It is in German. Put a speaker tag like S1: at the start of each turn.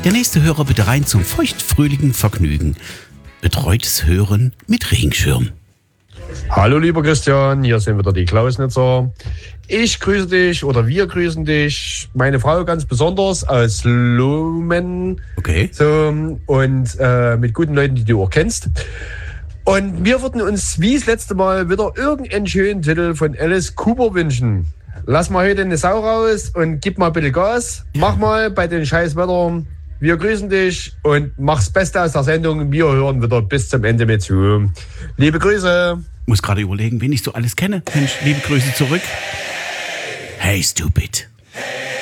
S1: Der nächste Hörer bitte rein zum feuchtfröhlichen Vergnügen. Betreutes Hören mit Regenschirm.
S2: Hallo lieber Christian, hier sind wieder die Klausnitzer. Ich grüße dich oder wir grüßen dich, meine Frau ganz besonders aus Lohmen.
S1: Okay.
S2: So, und mit guten Leuten, die du auch kennst. Und wir würden uns wie das letzte Mal wieder irgendeinen schönen Titel von Alice Cooper wünschen. Lass mal heute eine Sau raus und gib mal bitte Gas. Mach mal bei den scheiß Wetter. Wir grüßen dich und mach's Beste aus der Sendung. Wir hören wieder bis zum Ende mit zu. Liebe Grüße.
S1: Muss gerade überlegen, wen ich so alles kenne. Mensch, liebe Grüße zurück. Hey, stupid.